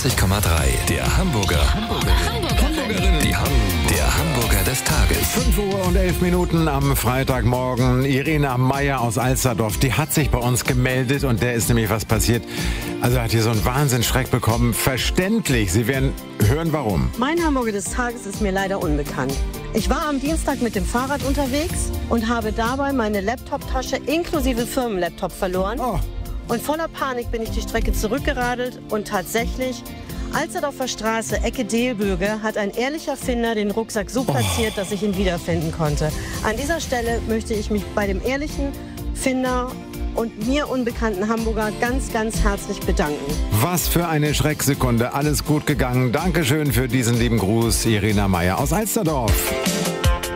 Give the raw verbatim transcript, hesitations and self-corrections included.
neunundneunzig Komma drei. Der Hamburger. Hamburgerin. Hamburgerin. Die Ham der Hamburger des Tages. fünf Uhr und elf Minuten am Freitagmorgen. Irina Meier aus Alsterdorf, die hat sich bei uns gemeldet und der ist nämlich was passiert. Also hat hier so einen Wahnsinnsschreck bekommen. Verständlich. Sie werden hören, warum. Mein Hamburger des Tages ist mir leider unbekannt. Ich war am Dienstag mit dem Fahrrad unterwegs und habe dabei meine Laptoptasche inklusive Firmenlaptop verloren. Oh. Und voller Panik bin ich die Strecke zurückgeradelt und tatsächlich, Alsterdorfer Straße, Ecke Delböge, hat ein ehrlicher Finder den Rucksack so platziert, oh. dass ich ihn wiederfinden konnte. An dieser Stelle möchte ich mich bei dem ehrlichen Finder und mir unbekannten Hamburger ganz, ganz herzlich bedanken. Was für eine Schrecksekunde. Alles gut gegangen. Dankeschön für diesen lieben Gruß, Irina Meier aus Alsterdorf.